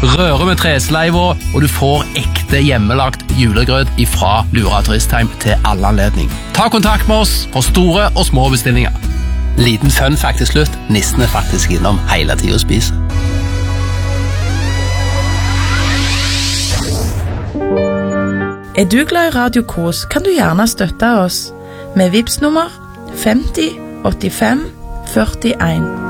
røre med tresleiva, og du får ekte hjemmelagt julegrøt ifra Lura Turistheim til alle anledning. Ta kontakt med oss for store og små bestillinger. Liten fun fact til slutt, nissen faktisk innom hele tiden og spiser. Du glad i Radio Kos, kan du gjerne støtte oss med Vipps-nummer 50 85 41.